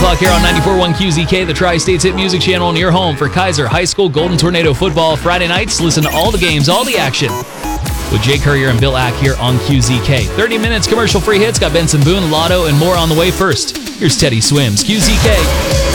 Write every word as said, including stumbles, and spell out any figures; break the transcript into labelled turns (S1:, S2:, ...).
S1: o'clock here on ninety-four point one Q Z K, the Tri-States Hit Music Channel, and your home for Kaiser High School Golden Tornado Football Friday nights. Listen to all the games, all the action with Jay Courier and Bill Ack here on Q Z K. thirty minutes commercial-free hits. Got Benson Boone, Lotto, and more on the way. First, here's Teddy Swims. Q Z K.